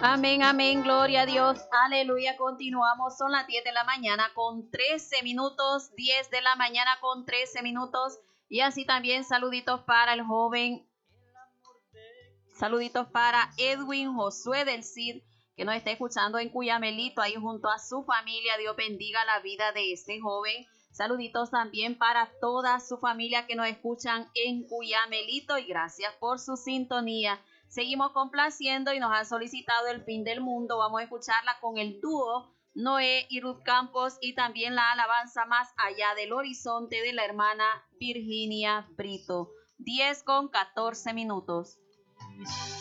Amén, amén, gloria a Dios, aleluya. Continuamos, son las 10 de la mañana con 13 minutos, 10 de la mañana con 13 minutos. Y así también saluditos para el joven, saluditos para Edwin Josué del Cid, que nos está escuchando en Cuyamelito, ahí junto a su familia. Dios bendiga la vida de este joven. Saluditos también para toda su familia que nos escuchan en Cuyamelito y gracias por su sintonía. Seguimos complaciendo y nos han solicitado El Fin del Mundo. Vamos a escucharla con el dúo Noé y Ruth Campos y también la alabanza Más Allá del Horizonte de la hermana Virginia Brito. 10 con 14 minutos.